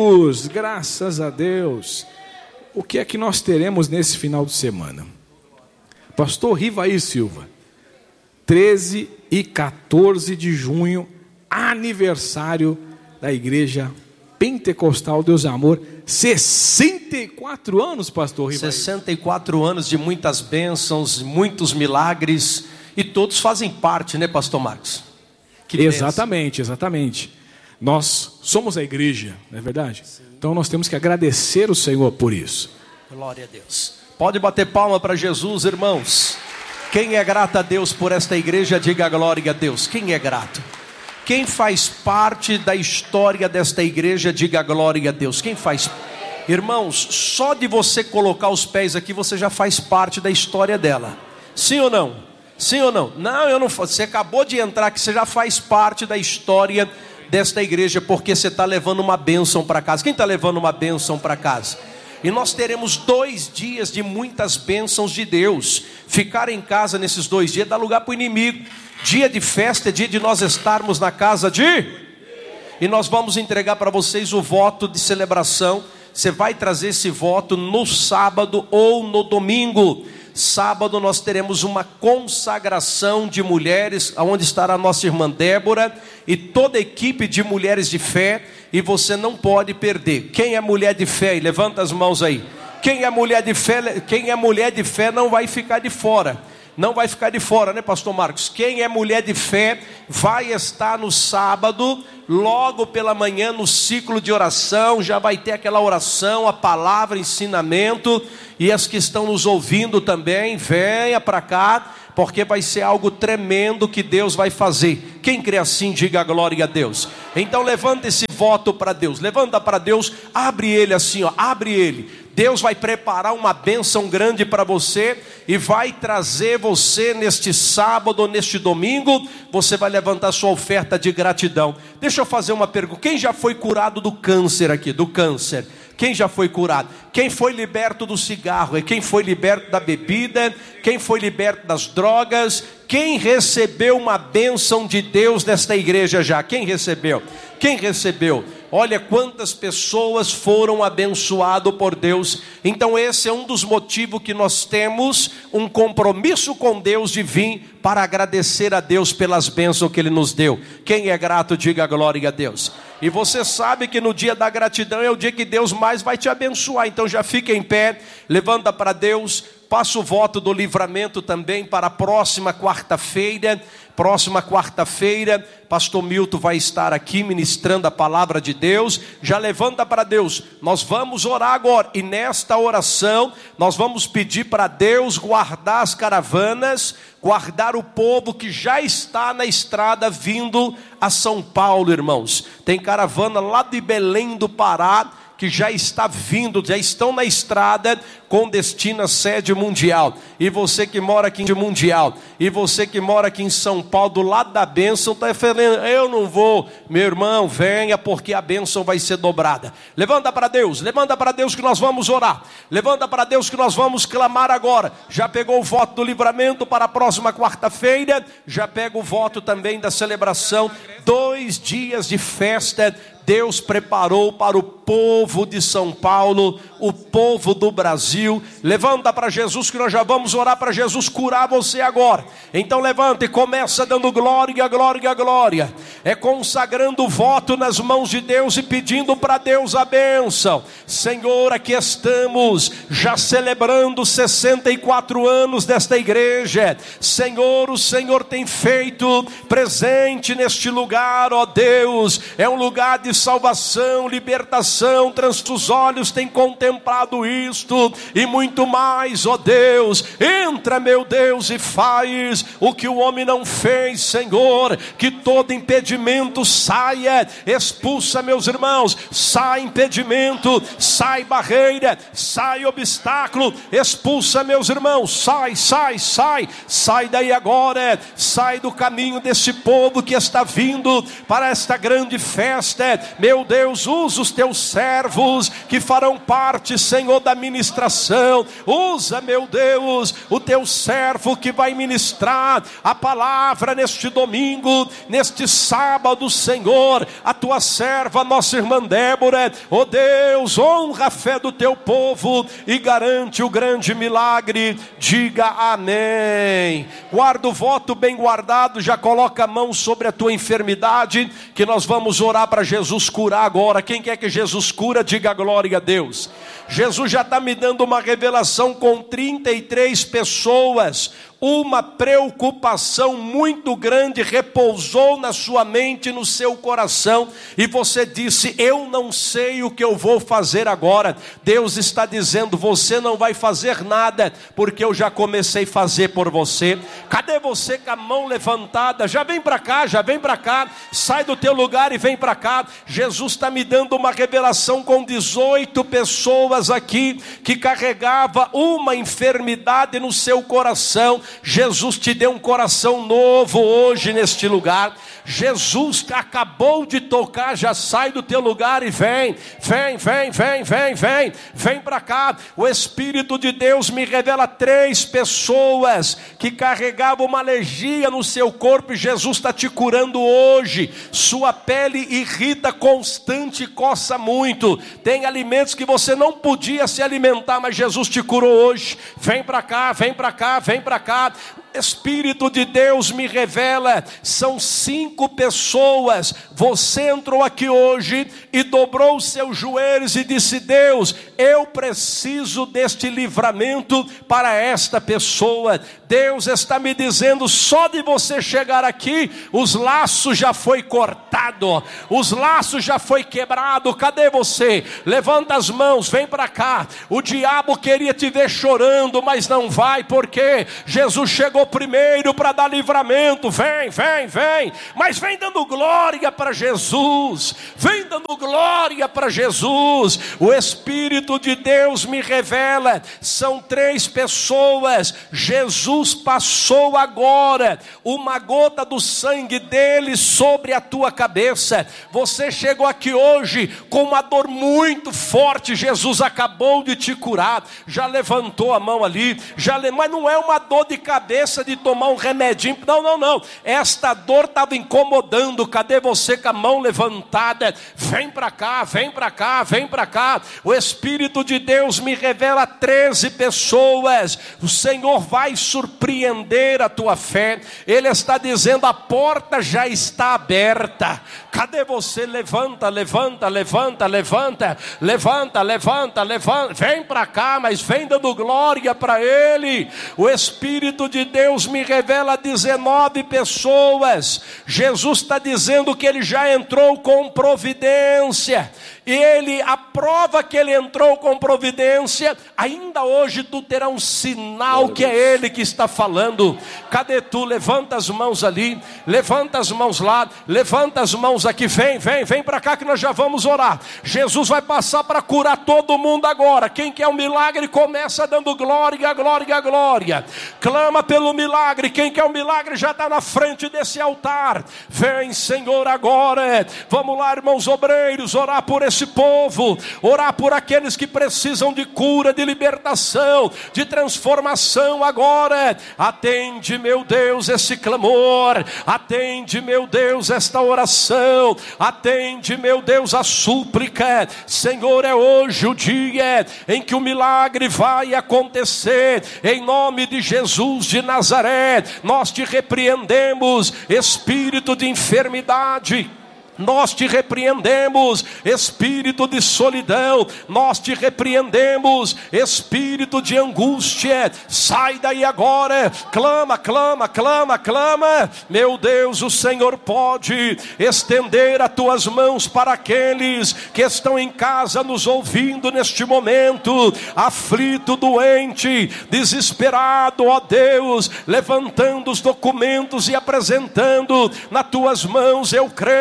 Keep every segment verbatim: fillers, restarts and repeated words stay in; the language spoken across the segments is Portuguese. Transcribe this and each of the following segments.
Jesus, graças a Deus. O que é que nós teremos nesse final de semana? Pastor Rivaí Silva, treze e quatorze de junho, aniversário da Igreja Pentecostal Deus e Amor, sessenta e quatro anos, pastor Rivaí. sessenta e quatro anos de muitas bênçãos, muitos milagres, e todos fazem parte, né, pastor Marcos? Que exatamente, bênção. Exatamente. Nós somos a igreja, não é verdade? Sim. Então nós temos que agradecer o Senhor por isso. Glória a Deus. Pode bater palma para Jesus, irmãos. Quem é grato a Deus por esta igreja, diga glória a Deus. Quem é grato? Quem faz parte da história desta igreja, diga glória a Deus. Quem faz? Irmãos, só de você colocar os pés aqui, você já faz parte da história dela. Sim ou não? Sim ou não? Não, eu não faço. Você acabou de entrar aqui, você já faz parte da história desta igreja, porque você está levando uma bênção para casa. Quem está levando uma bênção para casa? E nós teremos dois dias de muitas bênçãos de Deus. Ficar em casa nesses dois dias dá lugar para o inimigo. Dia de festa é dia de nós estarmos na casa de... E nós vamos entregar para vocês o voto de celebração. Você vai trazer esse voto no sábado ou no domingo. Sábado nós teremos uma consagração de mulheres, onde estará a nossa irmã Débora e toda a equipe de mulheres de fé, e você não pode perder. Quem é mulher de fé? Levanta as mãos aí. Quem é mulher de fé, quem é mulher de fé não vai ficar de fora. Não vai ficar de fora, né, pastor Marcos? Quem é mulher de fé vai estar no sábado, logo pela manhã, no ciclo de oração. Já vai ter aquela oração, a palavra, ensinamento. E as que estão nos ouvindo também, venha para cá, porque vai ser algo tremendo que Deus vai fazer. Quem crê assim, diga glória a Deus. Então levanta esse voto para Deus, levanta para Deus, abre ele assim, ó, abre ele. Deus vai preparar uma bênção grande para você e vai trazer você neste sábado ou neste domingo. Você vai levantar sua oferta de gratidão. Deixa eu fazer uma pergunta. Quem já foi curado do câncer aqui? Do câncer? Quem já foi curado? Quem foi liberto do cigarro? Quem foi liberto da bebida? Quem foi liberto das drogas? Quem recebeu uma bênção de Deus nesta igreja já? Quem recebeu? Quem recebeu? Olha quantas pessoas foram abençoadas por Deus. Então esse é um dos motivos que nós temos um compromisso com Deus de vir para agradecer a Deus pelas bênçãos que Ele nos deu. Quem é grato, diga glória a Deus. E você sabe que no dia da gratidão é o dia que Deus mais vai te abençoar. Então já fica em pé, levanta para Deus. Passa o voto do livramento também para a próxima quarta-feira. Próxima quarta-feira, pastor Milton vai estar aqui ministrando a palavra de Deus. Já levanta para Deus. Nós vamos orar agora. E nesta oração, nós vamos pedir para Deus guardar as caravanas, guardar o povo que já está na estrada vindo a São Paulo, irmãos. Tem caravana lá de Belém do Pará, que já está vindo, já estão na estrada com destino à sede mundial. E você que mora aqui em mundial, e você que mora aqui em São Paulo, do lado da bênção, está falando, eu não vou. Meu irmão, venha, porque a bênção vai ser dobrada. Levanta para Deus, levanta para Deus que nós vamos orar. Levanta para Deus que nós vamos clamar agora. Já pegou o voto do livramento para a próxima quarta-feira? Já pega o voto também da celebração. Dois dias de festa Deus preparou para o povo de São Paulo, o povo do Brasil. Levanta para Jesus que nós já vamos orar para Jesus curar você agora. Então levanta e começa dando glória, glória, glória. É consagrando o voto nas mãos de Deus e pedindo para Deus a bênção. Senhor, aqui estamos já celebrando sessenta e quatro anos desta igreja. Senhor, o Senhor tem feito presente neste lugar, ó Deus. É um lugar de salvação, libertação, os olhos têm contemplado isto e muito mais, ó Deus. Entra, meu Deus, e faz o que o homem não fez, Senhor. Que todo impedimento saia, expulsa, meus irmãos, sai impedimento, sai barreira, sai obstáculo, expulsa, meus irmãos, sai, sai, sai, sai daí agora, sai do caminho desse povo que está vindo para esta grande festa. Meu Deus, usa os teus servos que farão parte, Senhor, da ministração. Usa, meu Deus, o teu servo que vai ministrar a palavra neste domingo, neste sábado, Senhor. A tua serva, nossa irmã Débora, ó Deus, honra a fé do teu povo e garante o grande milagre. Diga amém. Guarda o voto bem guardado, já coloca a mão sobre a tua enfermidade, que nós vamos orar para Jesus curar agora. Quem quer que Jesus cura, diga glória a Deus. Jesus já está me dando uma revelação com trinta e três pessoas. Uma preocupação muito grande repousou na sua mente e no seu coração, e você disse: eu não sei o que eu vou fazer agora. Deus está dizendo: você não vai fazer nada, porque eu já comecei a fazer por você. Cadê você com a mão levantada? Já vem para cá, já vem para cá, sai do teu lugar e vem para cá. Jesus está me dando uma revelação com dezoito pessoas aqui, que carregava uma enfermidade no seu coração. Jesus te deu um coração novo hoje neste lugar. Jesus acabou de tocar, já sai do teu lugar e vem, vem, vem, vem, vem, vem, vem para cá. O Espírito de Deus me revela três pessoas que carregavam uma alergia no seu corpo, e Jesus está te curando hoje. Sua pele irrita constante e coça muito. Tem alimentos que você não podia se alimentar, mas Jesus te curou hoje. Vem para cá, vem para cá, vem para cá. Espírito de Deus me revela, são cinco pessoas. Você entrou aqui hoje e dobrou os seus joelhos e disse: Deus, eu preciso deste livramento para esta pessoa. Deus está me dizendo: só de você chegar aqui, os laços já foi cortado, os laços já foi quebrado. Cadê você? Levanta as mãos, vem para cá. O diabo queria te ver chorando, mas não vai, porque Jesus chegou primeiro para dar livramento. Vem, vem, vem, mas vem dando glória para Jesus, vem dando glória para Jesus. O Espírito de Deus me revela, são três pessoas. Jesus passou agora uma gota do sangue dele sobre a tua cabeça. Você chegou aqui hoje com uma dor muito forte, Jesus acabou de te curar. Já levantou a mão ali, já le... mas não é uma dor de cabeça de tomar um remedinho, não, não, não, esta dor estava incomodando. Cadê você com a mão levantada? Vem para cá, vem para cá, vem para cá. O Espírito de Deus me revela treze pessoas. O Senhor vai surpreender a tua fé. Ele está dizendo: a porta já está aberta. Cadê você? Levanta, levanta, levanta, levanta, levanta, levanta, levanta. Vem para cá, mas vem dando glória para Ele. O Espírito de Deus me revela dezenove pessoas. Jesus está dizendo que Ele já entrou com providência. E Ele, a prova que Ele entrou com providência, ainda hoje tu terá um sinal que é Ele que está falando. Cadê tu? Levanta as mãos ali, levanta as mãos lá, levanta as mãos aqui, vem, vem, vem para cá que nós já vamos orar. Jesus vai passar para curar todo mundo agora. Quem quer um milagre, começa dando glória, glória, glória. Clama pelo milagre. Quem quer um milagre já está na frente desse altar. Vem, Senhor, agora. Vamos lá, irmãos obreiros, orar por esse povo, orar por aqueles que precisam de cura, de libertação, de transformação agora. Atende, meu Deus, esse clamor. Atende, meu Deus, esta oração. Atende, meu Deus, a súplica. Senhor, é hoje o dia em que o milagre vai acontecer. Em nome de Jesus de Nazaré, nós te repreendemos, espírito de enfermidade. Nós te repreendemos, espírito de solidão. Nós te repreendemos, espírito de angústia. Sai daí agora. Clama, clama, clama, clama. Meu Deus, o Senhor pode estender as tuas mãos para aqueles que estão em casa nos ouvindo neste momento, aflito, doente, desesperado, ó Deus, levantando os documentos e apresentando nas tuas mãos. Eu creio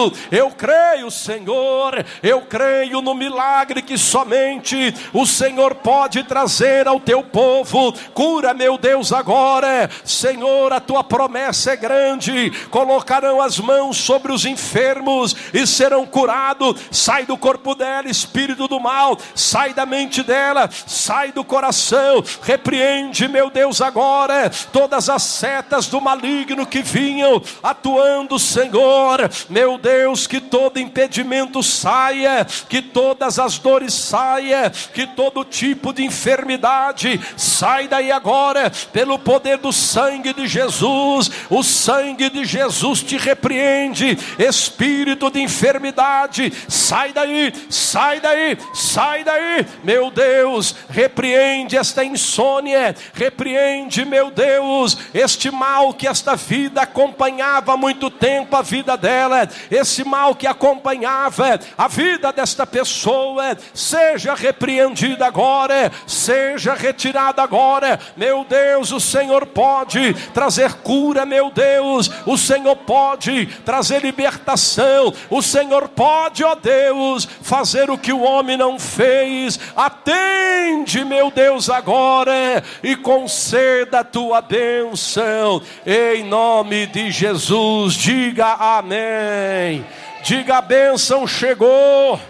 creio, eu creio, Senhor, eu creio no milagre que somente o Senhor pode trazer ao teu povo. Cura, meu Deus, agora, Senhor, a tua promessa é grande. Colocarão as mãos sobre os enfermos e serão curados. Sai do corpo dela, espírito do mal, sai da mente dela, sai do coração. Repreende, meu Deus, agora todas as setas do maligno que vinham atuando, Senhor, meu Deus, que todo impedimento saia, que todas as dores saia, que todo tipo de enfermidade sai daí agora, pelo poder do sangue de Jesus. O sangue de Jesus te repreende, espírito de enfermidade, sai daí, sai daí, sai daí, meu Deus, repreende esta insônia, repreende, meu Deus, este mal que esta vida acompanhava há muito tempo a vida dela, esse mal que acompanhava a vida desta pessoa, seja repreendido agora, seja retirado agora. Meu Deus, o Senhor pode trazer cura, meu Deus, o Senhor pode trazer libertação, o Senhor pode, ó Deus, fazer o que o homem não fez. Atende, meu Deus, agora e conceda a tua bênção, em nome de Jesus. Diga amém. Diga: a bênção chegou,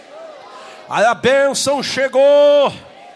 a bênção chegou.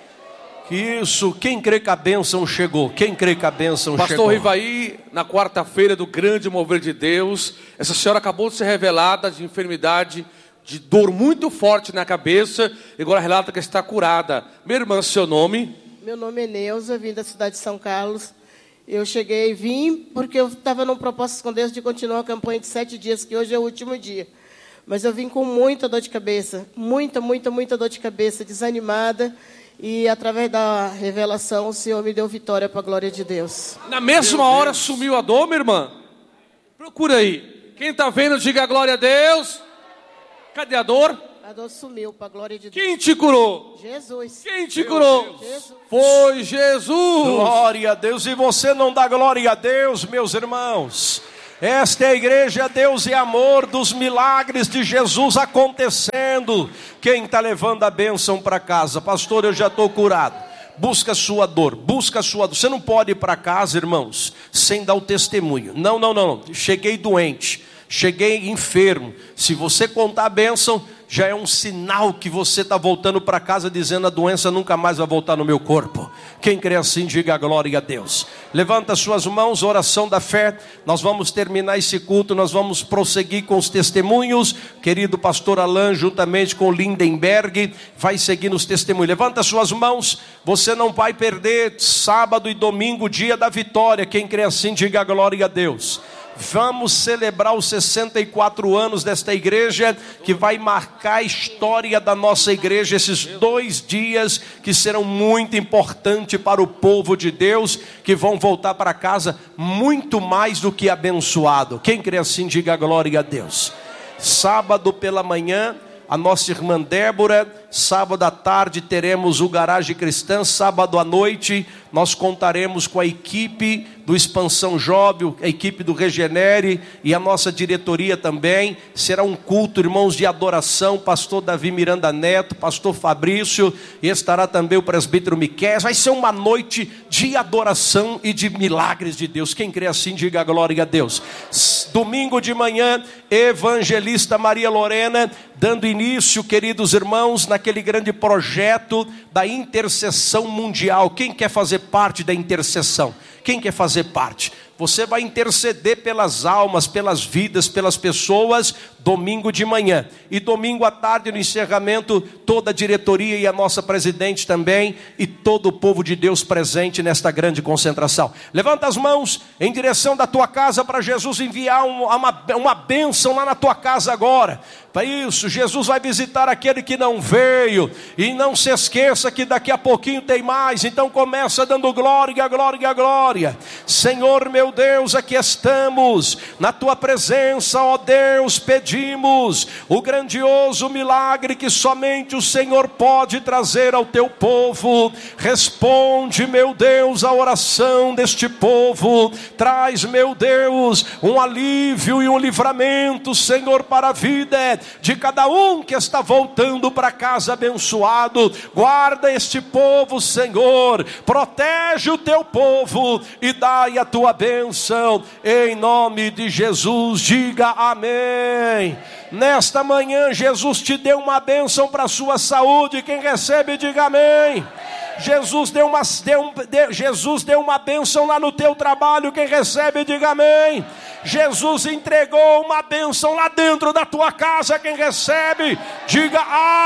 Isso, quem crê que a bênção chegou? Quem crê que a bênção Pastor chegou? Pastor Rivaí, na quarta-feira do grande mover de Deus, essa senhora acabou de ser revelada de enfermidade, de dor muito forte na cabeça, e agora relata que está curada. Minha irmã, seu nome? Meu nome é Neuza, vim da cidade de São Carlos. Eu cheguei, vim porque eu estava num propósito com Deus de continuar a campanha de sete dias, que hoje é o último dia. Mas eu vim com muita dor de cabeça, muita, muita, muita dor de cabeça, desanimada. E através da revelação, o Senhor me deu vitória para a glória de Deus. Na mesma hora sumiu a dor, minha irmã? Procura aí. Quem está vendo, diga glória a Deus. Cadê a dor? A dor sumiu para a glória de Deus. Quem te curou? Jesus. Quem te curou? Jesus. Foi Jesus. Glória a Deus. E você não dá glória a Deus, meus irmãos? Esta é a igreja Deus e Amor, dos milagres de Jesus acontecendo. Quem está levando a bênção para casa? Pastor, eu já estou curado. Busca a sua dor, busca a sua dor. Você não pode ir para casa, irmãos, sem dar o testemunho. Não, não, não, cheguei doente, cheguei enfermo. Se você contar a bênção, já é um sinal que você está voltando para casa dizendo: a doença nunca mais vai voltar no meu corpo. Quem crê assim, diga glória a Deus. Levanta suas mãos, oração da fé. Nós vamos terminar esse culto, nós vamos prosseguir com os testemunhos. Querido pastor Alain, juntamente com Lindenberg, vai seguir nos testemunhos. Levanta suas mãos, você não vai perder sábado e domingo, dia da vitória. Quem crê assim, diga glória a Deus. Vamos celebrar os sessenta e quatro anos desta igreja, que vai marcar a história da nossa igreja. Esses dois dias que serão muito importantes para o povo de Deus, que vão voltar para casa muito mais do que abençoado. Quem crê assim, diga glória a Deus. Sábado pela manhã, a nossa irmã Débora. Sábado à tarde teremos o Garagem Cristã. Sábado à noite nós contaremos com a equipe do Expansão Job, a equipe do Regenere e a nossa diretoria também. Será um culto, irmãos, de adoração. Pastor Davi Miranda Neto, pastor Fabrício, e estará também o presbítero Miquel. Vai ser uma noite de adoração e de milagres de Deus. Quem crê assim, diga glória a Deus. Domingo de manhã, evangelista Maria Lorena, dando início, queridos irmãos, naquele grande projeto da intercessão mundial. Quem quer fazer parte da intercessão? Quem quer fazer parte? Você vai interceder pelas almas, pelas vidas, pelas pessoas, domingo de manhã. E domingo à tarde, no encerramento, toda a diretoria e a nossa presidente também, e todo o povo de Deus presente nesta grande concentração. Levanta as mãos em direção da tua casa, para Jesus enviar uma, uma bênção lá na tua casa agora. Para isso, Jesus vai visitar aquele que não veio. E não se esqueça que daqui a pouquinho tem mais. Então começa dando glória, glória, glória. Senhor meu Deus, aqui estamos na tua presença, ó Deus. Pedimos o grandioso milagre que somente o Senhor pode trazer ao teu povo. Responde, meu Deus, a oração deste povo. Traz, meu Deus, um alívio e um livramento, Senhor, para a vida de cada um que está voltando para casa abençoado. Guarda este povo, Senhor. Protege o teu povo e dai a tua bênção. Em nome de Jesus, diga amém. Nesta manhã, Jesus te deu uma bênção para a sua saúde. Quem recebe, diga amém. Jesus deu uma, deu, deu, Jesus deu uma bênção lá no teu trabalho. Quem recebe, diga amém. Jesus entregou uma bênção lá dentro da tua casa. Quem recebe, diga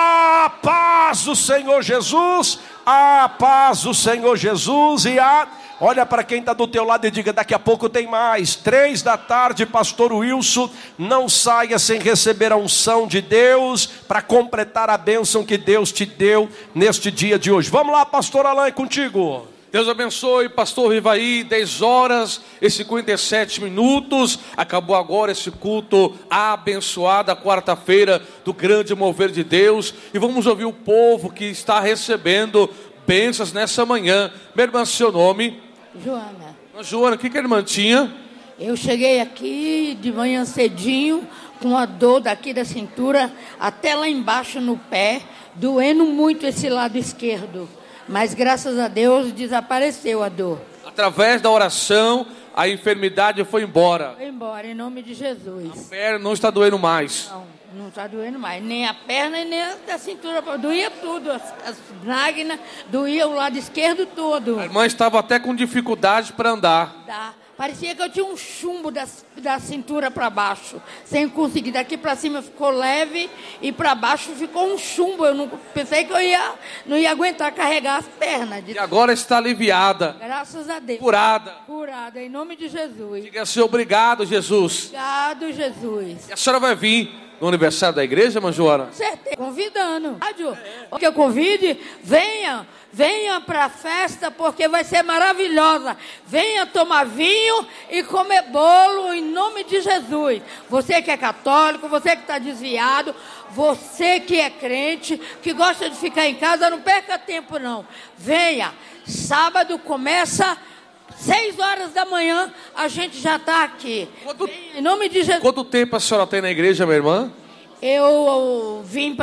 a paz do Senhor Jesus. A paz do Senhor Jesus. E a... Olha para quem está do teu lado e diga, daqui a pouco tem mais. Três da tarde, pastor Wilson. Não saia sem receber a unção de Deus para completar a bênção que Deus te deu neste dia de hoje. Vamos lá, pastor Alain, contigo. Deus abençoe, pastor Rivaí. Dez horas e cinquenta e sete minutos. Acabou agora esse culto abençoado, a quarta-feira do grande mover de Deus. E vamos ouvir o povo que está recebendo bênçãos nessa manhã. Minha irmã, seu nome? Joana. Joana, o que, que a irmã tinha? Eu cheguei aqui de manhã cedinho, com a dor daqui da cintura, até lá embaixo no pé, doendo muito esse lado esquerdo. Mas graças a Deus desapareceu a dor. Através da oração, a enfermidade foi embora. Foi embora, em nome de Jesus. A perna não está doendo mais. Não, não está doendo mais. Nem a perna e nem a da cintura. Doía tudo. As, as nágrinas, doía o lado esquerdo todo. A irmã estava até com dificuldade para andar. Dá. Parecia que eu tinha um chumbo da, da cintura para baixo, sem conseguir. Daqui para cima ficou leve e para baixo ficou um chumbo. Eu não pensei que eu ia, não ia aguentar carregar as pernas. E agora está aliviada. Graças a Deus. Curada. Curada, em nome de Jesus. Diga assim, obrigado, Jesus. Obrigado, Jesus. E a senhora vai vir no aniversário da igreja, irmã Joana? Com certeza. Convidando. O que eu convide, venha. Venha para a festa, porque vai ser maravilhosa. Venha tomar vinho e comer bolo em nome de Jesus. Você que é católico, você que está desviado, você que é crente, que gosta de ficar em casa, não perca tempo não. Venha. Sábado começa seis horas da manhã, a gente já está aqui. Quanto, Venha, em nome de Jesus. Quanto tempo a senhora tem na igreja, minha irmã? Eu vim para